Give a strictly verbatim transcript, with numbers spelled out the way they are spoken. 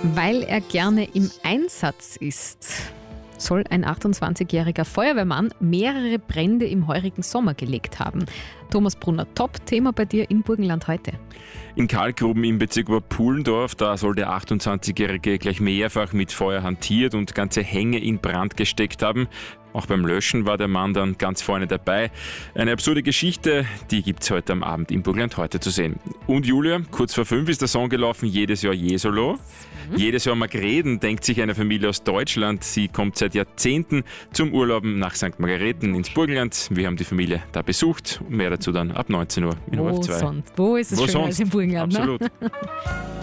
Weil er gerne im Einsatz ist, soll ein achtundzwanzigjähriger Feuerwehrmann mehrere Brände im heurigen Sommer gelegt haben. Thomas Brunner, Top-Thema bei dir in Burgenland heute. In Kalkgruben im Bezirk Oberpullendorf, da soll der achtundzwanzigjährige gleich mehrfach mit Feuer hantiert und ganze Hänge in Brand gesteckt haben. Auch beim Löschen war der Mann dann ganz vorne dabei. Eine absurde Geschichte, die gibt's heute am Abend im Burgenland heute zu sehen. Und Julia, kurz vor fünf ist der Song gelaufen, jedes Jahr Jesolo. Mhm. Jedes Jahr Margareten denkt sich eine Familie aus Deutschland. Sie kommt seit Jahrzehnten zum Urlauben nach Sankt Margareten ins Burgenland. Wir haben die Familie da besucht. Mehr dazu dann ab neunzehn Uhr in Wo H F zwei. sonst? Wo ist es Wo schöner als im Burgenland? Absolut. Ne?